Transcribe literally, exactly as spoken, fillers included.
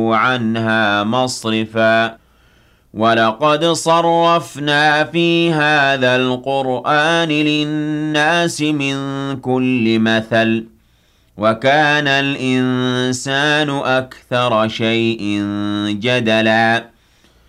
عنها مصرفا ولقد صرفنا في هذا القرآن للناس من كل مثل وكان الإنسان أكثر شيء جدلا